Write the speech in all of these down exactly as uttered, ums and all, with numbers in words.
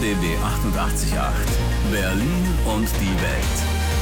B B achtundachtzig Komma acht. Berlin und die Welt.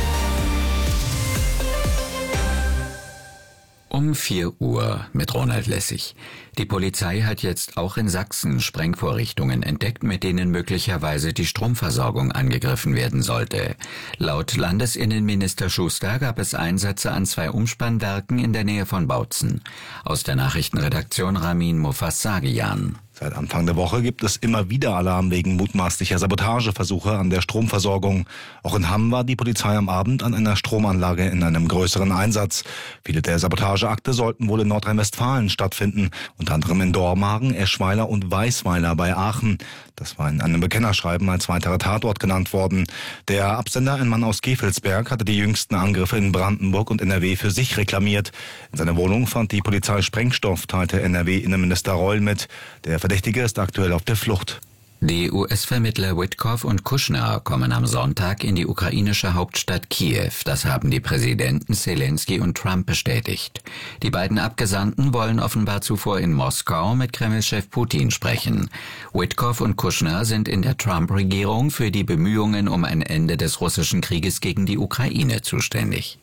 Um vier Uhr mit Ronald Lessig. Die Polizei hat jetzt auch in Sachsen Sprengvorrichtungen entdeckt, mit denen möglicherweise die Stromversorgung angegriffen werden sollte. Laut Landesinnenminister Schuster gab es Einsätze an zwei Umspannwerken in der Nähe von Bautzen. Aus der Nachrichtenredaktion Ramin Mofassagian. Seit Anfang der Woche gibt es immer wieder Alarm wegen mutmaßlicher Sabotageversuche an der Stromversorgung. Auch in Hamm war die Polizei am Abend an einer Stromanlage in einem größeren Einsatz. Viele der Sabotageakte sollten wohl in Nordrhein-Westfalen stattfinden, unter anderem in Dormagen, Eschweiler und Weisweiler bei Aachen. Das war in einem Bekennerschreiben als weiterer Tatort genannt worden. Der Absender, ein Mann aus Gevelsberg, hatte die jüngsten Angriffe in Brandenburg und N R W für sich reklamiert. In seiner Wohnung fand die Polizei Sprengstoff, teilte N R W-Innenminister Reul mit. Der Verdächtige ist aktuell auf der Flucht. Die U S-Vermittler Witkoff und Kushner kommen am Sonntag in die ukrainische Hauptstadt Kiew. Das haben die Präsidenten Zelensky und Trump bestätigt. Die beiden Abgesandten wollen offenbar zuvor in Moskau mit Kreml-Chef Putin sprechen. Witkoff und Kushner sind in der Trump-Regierung für die Bemühungen um ein Ende des russischen Krieges gegen die Ukraine zuständig.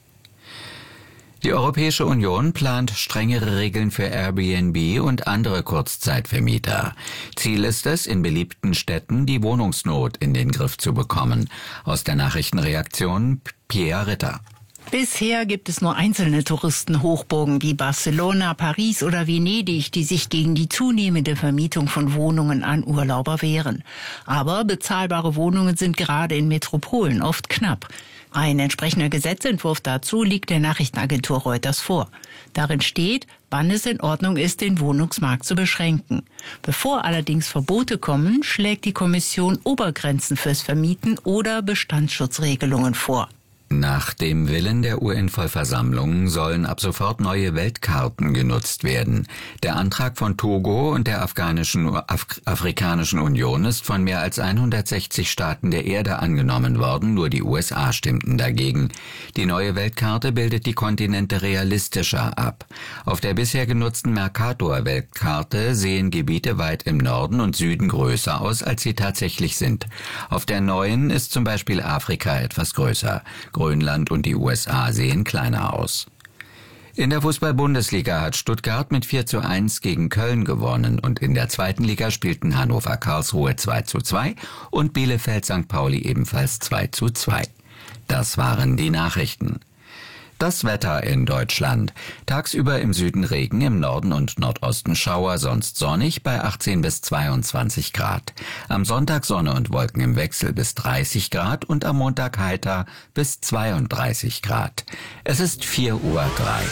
Die Europäische Union plant strengere Regeln für Airbnb und andere Kurzzeitvermieter. Ziel ist es, in beliebten Städten die Wohnungsnot in den Griff zu bekommen. Aus der Nachrichtenreaktion Pierre Ritter. Bisher gibt es nur einzelne Touristenhochburgen wie Barcelona, Paris oder Venedig, die sich gegen die zunehmende Vermietung von Wohnungen an Urlauber wehren. Aber bezahlbare Wohnungen sind gerade in Metropolen oft knapp. Ein entsprechender Gesetzentwurf dazu liegt der Nachrichtenagentur Reuters vor. Darin steht, wann es in Ordnung ist, den Wohnungsmarkt zu beschränken. Bevor allerdings Verbote kommen, schlägt die Kommission Obergrenzen fürs Vermieten oder Bestandsschutzregelungen vor. Nach dem Willen der U N-Vollversammlung sollen ab sofort neue Weltkarten genutzt werden. Der Antrag von Togo und der Afghanischen Af- Afrikanischen Union ist von mehr als hundertsechzig Staaten der Erde angenommen worden, nur die U S A stimmten dagegen. Die neue Weltkarte bildet die Kontinente realistischer ab. Auf der bisher genutzten Mercator-Weltkarte sehen Gebiete weit im Norden und Süden größer aus, als sie tatsächlich sind. Auf der neuen ist zum Beispiel Afrika etwas größer. Grönland und die U S A sehen kleiner aus. In der Fußball-Bundesliga hat Stuttgart mit vier zu eins gegen Köln gewonnen und in der zweiten Liga spielten Hannover Karlsruhe zwei zu zwei und Bielefeld Sankt Pauli ebenfalls zwei zu zwei. Das waren die Nachrichten. Das Wetter in Deutschland. Tagsüber im Süden Regen, im Norden und Nordosten Schauer, sonst sonnig bei achtzehn bis zweiundzwanzig Grad. Am Sonntag Sonne und Wolken im Wechsel bis dreißig Grad und am Montag heiter bis zweiunddreißig Grad. Es ist vier Uhr drei.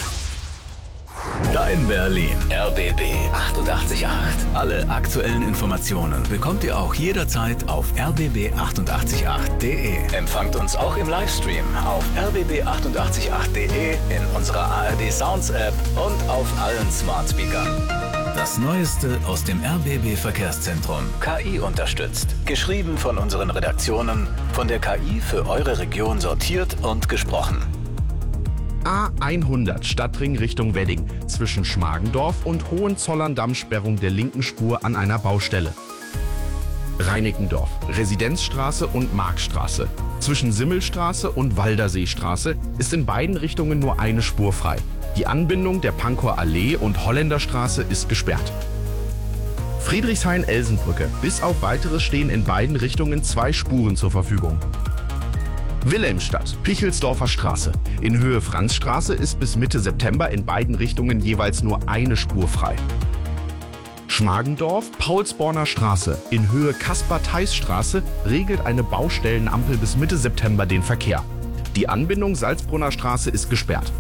Dein Berlin. R B B achtundachtzig Komma acht. Alle aktuellen Informationen bekommt ihr auch jederzeit auf r b b achtundachtzig Komma acht punkt d e. Empfangt uns auch im Livestream auf r b b achtundachtzig Komma acht punkt d e, in unserer A R D Sounds App und auf allen Smart Speakern. Das Neueste aus dem R B B Verkehrszentrum. K I unterstützt. Geschrieben von unseren Redaktionen, von der K I für eure Region sortiert und gesprochen. A hundert Stadtring Richtung Wedding. Zwischen Schmargendorf und Hohenzollern-Damm Sperrung der linken Spur an einer Baustelle. Reinickendorf, Residenzstraße und Markstraße. Zwischen Simmelstraße und Walderseestraße ist in beiden Richtungen nur eine Spur frei. Die Anbindung der Pankower Allee und Holländerstraße ist gesperrt. Friedrichshain-Elsenbrücke. Bis auf Weiteres stehen in beiden Richtungen zwei Spuren zur Verfügung. Wilhelmstadt, Pichelsdorfer Straße. In Höhe Franzstraße ist bis Mitte September in beiden Richtungen jeweils nur eine Spur frei. Schmargendorf, Paulsborner Straße. In Höhe Kaspar-Theis-Straße regelt eine Baustellenampel bis Mitte September den Verkehr. Die Anbindung Salzbrunner Straße ist gesperrt.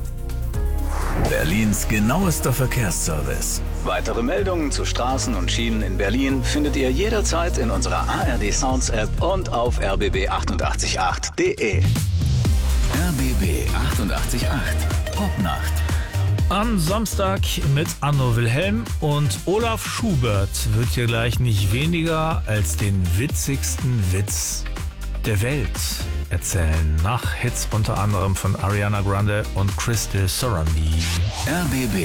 Berlins genauester Verkehrsservice. Weitere Meldungen zu Straßen und Schienen in Berlin findet ihr jederzeit in unserer A R D Sounds App und auf r b b achtundachtzig Komma acht punkt d e. R B B achtundachtzig Komma acht Popnacht. Am Samstag mit Anno Wilhelm und Olaf Schubert wird hier gleich nicht weniger als den witzigsten Witz der Welt erzählen. Nach Hits unter anderem von Ariana Grande und Crystal Sorandi. R B B